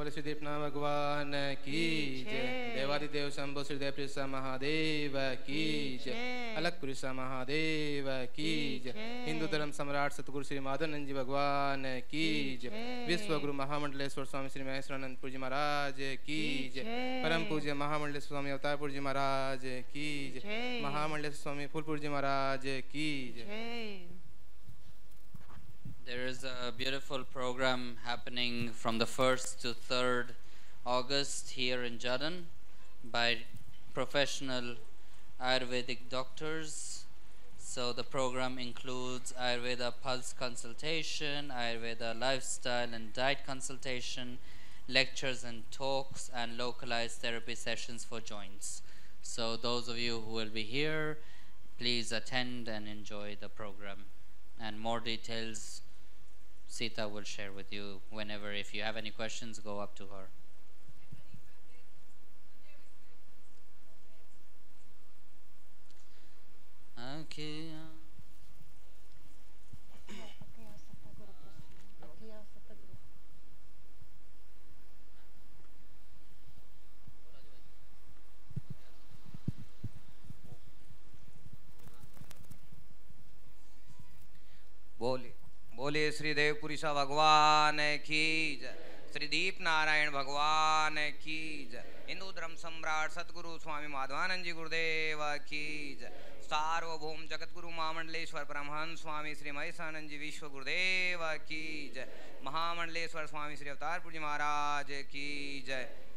बोले श्री दीपना भगवान की जय। देवादिदेव शंभो श्री देव पुरुषा महादेव की जय। अलग पुरुषा महादेव की जय। हिंदू धर्म सम्राट सतगुरु श्री माधवानंद जी भगवान की जय। विश्व गुरु महामंडलेश्वर स्वामी श्री महेश्वरानंदपुर जी महाराज की जय। परम पूज्य महामंडलेश्वर स्वामी अवतारपुर जी महाराज की जय। महामंडलेश्वर स्वामी फूलपुर जी महाराज की जय। There is a beautiful program happening from the 1st to 3rd August here in Jharkhand by professional Ayurvedic doctors. So the program includes Ayurveda pulse consultation, Ayurveda lifestyle and diet consultation, lectures and talks, and localized therapy sessions for joints. So those of you who will be here, please attend and enjoy the program. And more details Sita will share with you whenever. If you have any questions, go up to her. Okay. बोले श्री देव पुरुषा भगवान की जय। श्री दीप नारायण भगवान की जय। हिंदू धर्म सम्राट सतगुरु स्वामी माधवानंद जी गुरुदेव की जय। सार्वभौम जगतगुरु महामंडलेश्वर परमहंस स्वामी श्री महेशानंद जी विश्व गुरुदेव की जय। महामंडलेश्वर स्वामी श्री अवतारपुर जी महाराज की जय।